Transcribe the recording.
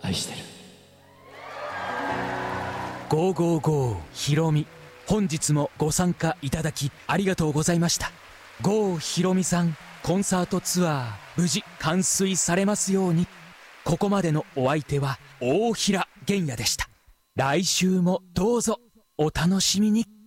愛してる。 555ひろみ、本日もご参加いただきありがとうございました。郷ひろみさん、コンサートツアー無事完遂されますように。ここまでのお相手は大平玄也でした。来週もどうぞお楽しみに。